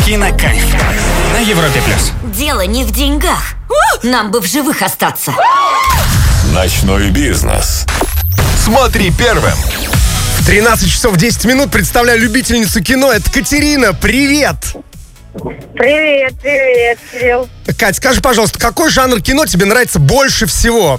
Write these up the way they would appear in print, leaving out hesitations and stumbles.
Кинокайф на Европе плюс. Дело не в деньгах. Нам бы в живых остаться. Ночной бизнес. Смотри первым. 13 часов 10 минут. Представляю любительницу кино. Это Катерина. Привет! Привет, Кирилл. Кать, скажи, пожалуйста, какой жанр кино тебе нравится больше всего?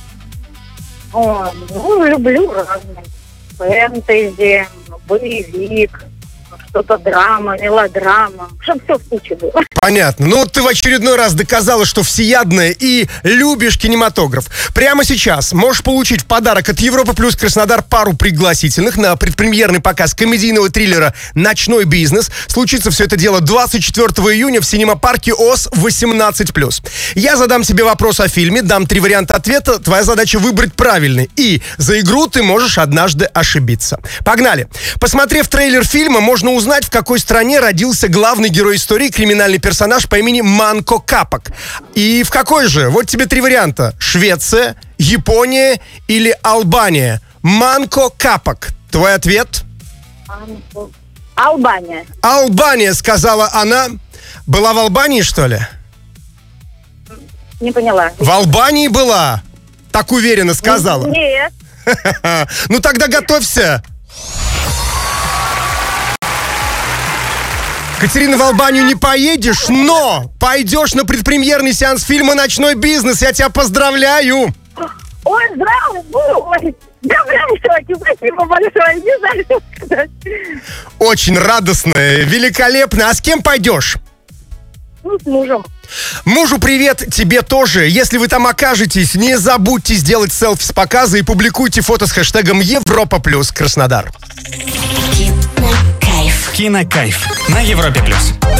Люблю разные. Фэнтези, боевик, что-то драма, мелодрама. Чтобы все в куче было. Понятно. Ну, ты в очередной раз доказала, что всеядная и любишь кинематограф. Прямо сейчас можешь получить в подарок от Европа Плюс Краснодар пару пригласительных на предпремьерный показ комедийного триллера «Ночной бизнес». Случится все это дело 24 июня в синема-парке ОС 18+. Я задам тебе вопрос о фильме, дам 3 варианта ответа. Твоя задача выбрать правильный. И за игру ты можешь однажды ошибиться. Погнали. Посмотрев трейлер фильма, можно узнать, в какой стране родился главный герой истории, криминальный персонаж по имени Манко Капак. И в какой же? Вот тебе 3 варианта. Швеция, Япония или Албания. Манко Капак. Твой ответ? Албания. Албания, сказала она. Была в Албании, что ли? Не поняла. В Албании была? Так уверенно сказала. Нет. Ну тогда готовься. Катерина, в Албанию не поедешь, но пойдешь на предпремьерный сеанс фильма «Ночной бизнес». Я тебя поздравляю. Ой, здравствуй. Ой, да прям в шоке. Спасибо большое. Не знаю, что сказать. Очень радостно, великолепно. А с кем пойдешь? Ну, с мужем. Мужу привет, тебе тоже. Если вы там окажетесь, не забудьте сделать селфи с показа и публикуйте фото с хэштегом Европа Плюс Краснодар. Кинокайф. Кинокайф на Европе плюс.